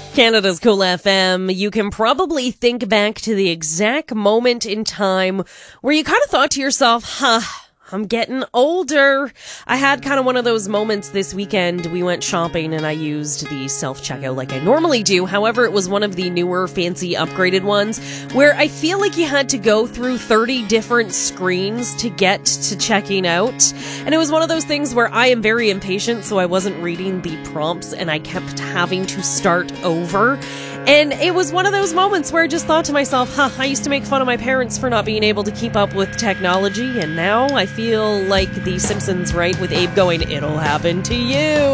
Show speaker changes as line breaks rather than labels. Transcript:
Canada's Cool FM. You can probably think back to the exact moment in time where you kind of thought to yourself, I'm getting older. I had kind of one of those moments this weekend. We went shopping and I used the self-checkout like I normally do. However, it was one of the newer, fancy, upgraded ones where I feel like you had to go through 30 different screens to get to checking out. And it was one of those things where I am very impatient, so I wasn't reading the prompts and I kept having to start over. And it was one of those moments where I just thought to myself, I used to make fun of my parents for not being able to keep up with technology, and now I feel like the Simpsons, right, with Abe going, it'll happen to you.